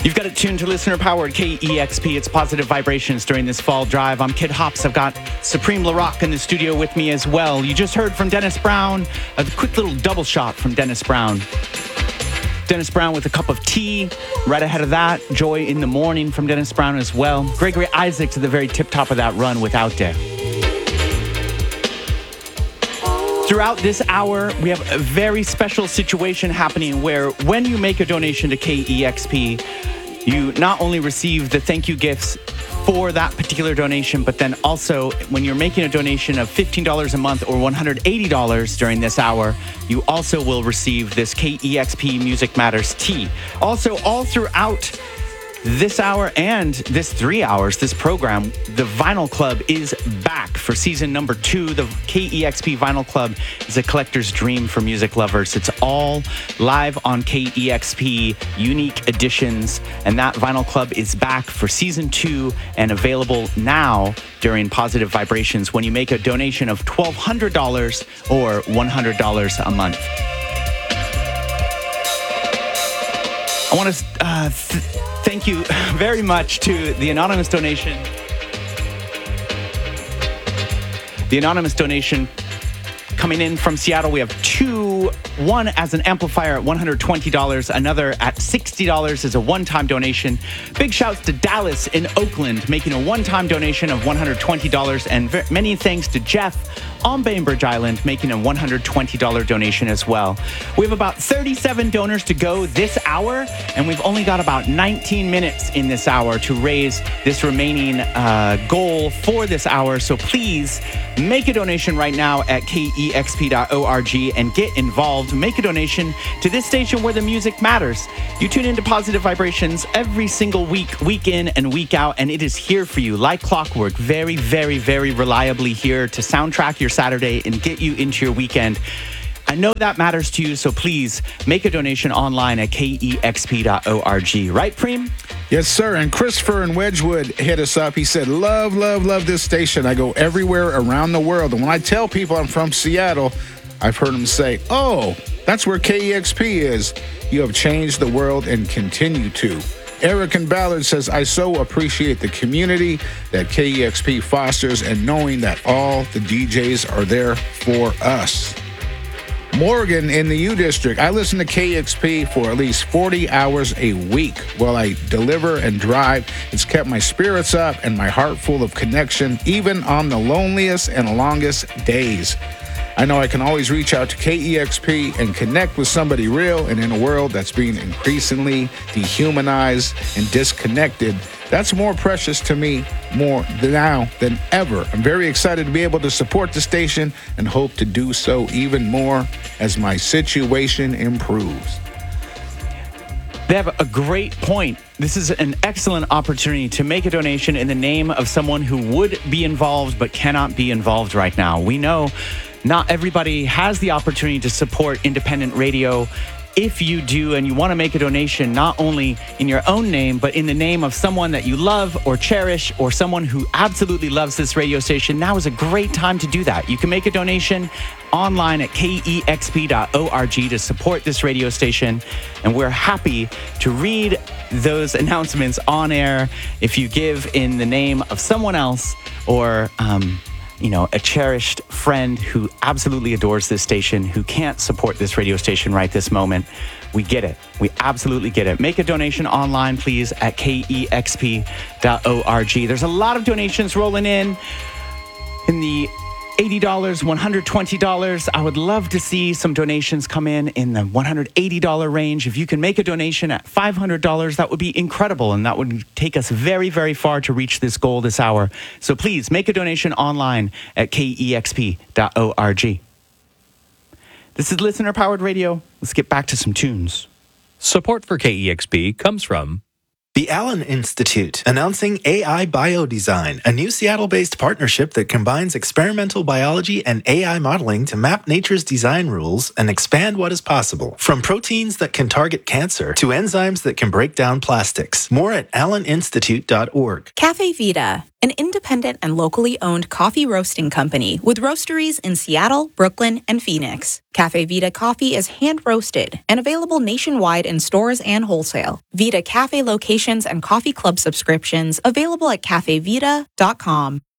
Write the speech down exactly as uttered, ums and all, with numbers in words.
You've got it tuned to listener-powered K E X P. It's Positive Vibrations during this fall drive. I'm Kid Hops. I've got Supreme LaRock in the studio with me as well. You just heard from Dennis Brown, a quick little double shot from Dennis Brown. Dennis Brown with a cup of tea. Right ahead of that, Joy in the Morning from Dennis Brown as well. Gregory Isaac to the very tip-top of that run with Out There. Throughout this hour, we have a very special situation happening where when you make a donation to K E X P, you not only receive the thank you gifts for that particular donation, but then also when you're making a donation of fifteen dollars a month or one hundred eighty dollars during this hour, you also will receive this K E X P Music Matters tee. Also, all throughout this hour and this three hours, this program, the Vinyl Club is back for season number two. The K E X P Vinyl Club is a collector's dream for music lovers. It's all live on K E X P, unique editions, and that Vinyl Club is back for season two and available now during Positive Vibrations when you make a donation of twelve hundred dollars or one hundred dollars a month. I want to uh, th- thank you very much to the anonymous donation. The anonymous donation coming in from Seattle. We have two, one as an amplifier at one hundred twenty dollars, another at sixty dollars as a one-time donation. Big shouts to Dallas in Oakland making a one-time donation of one hundred twenty dollars, and very, many thanks to Jeff on Bainbridge Island making a one hundred twenty dollars donation as well. We have about thirty-seven donors to go this hour, and we've only got about nineteen minutes in this hour to raise this remaining uh, goal for this hour. So please make a donation right now at K E X P dot org and get involved. Make a donation to this station where the music matters. You tune into Positive Vibrations every single week, week in and week out, and it is here for you like clockwork, very, very, very reliably here to soundtrack your Saturday and get you into your weekend. I know that matters to you, so please make a donation online at K E X P dot org. Right, Preem? Yes, sir. And Christopher in Wedgwood hit us up. He said, love, love, love this station. I go everywhere around the world. And when I tell people I'm from Seattle, I've heard them say, oh, that's where K E X P is. You have changed the world and continue to. Eric in Ballard says, I so appreciate the community that K E X P fosters and knowing that all the D Js are there for us. Morgan in the U District, I listen to K E X P for at least forty hours a week while I deliver and drive. It's kept my spirits up and my heart full of connection, even on the loneliest and longest days. I know I can always reach out to K E X P and connect with somebody real, and in a world that's being increasingly dehumanized and disconnected, that's more precious to me more now than ever. I'm very excited to be able to support the station and hope to do so even more as my situation improves. They have a great point. This is an excellent opportunity to make a donation in the name of someone who would be involved but cannot be involved right now. We know not everybody has the opportunity to support independent radio. If you do and you want to make a donation, not only in your own name, but in the name of someone that you love or cherish or someone who absolutely loves this radio station, now is a great time to do that. You can make a donation online at K E X P dot org to support this radio station. And we're happy to read those announcements on air if you give in the name of someone else or, um, you know, a cherished friend who absolutely adores this station, who can't support this radio station right this moment. We get it. We absolutely get it. Make a donation online, please, at K E X P dot org. There's a lot of donations rolling in in the eighty dollars, one hundred twenty dollars. I would love to see some donations come in in the one hundred eighty dollars range. If you can make a donation at five hundred dollars, that would be incredible, and that would take us very, very far to reach this goal this hour. So please make a donation online at K E X P dot org. This is Listener-Powered Radio. Let's get back to some tunes. Support for K E X P comes from The Allen Institute, announcing A I Biodesign, a new Seattle-based partnership that combines experimental biology and A I modeling to map nature's design rules and expand what is possible. From proteins that can target cancer to enzymes that can break down plastics. More at allen institute dot org. Cafe Vita, an independent and locally owned coffee roasting company with roasteries in Seattle, Brooklyn, and Phoenix. Cafe Vita coffee is hand-roasted and available nationwide in stores and wholesale. Vita Cafe locations and coffee club subscriptions available at cafe vita dot com.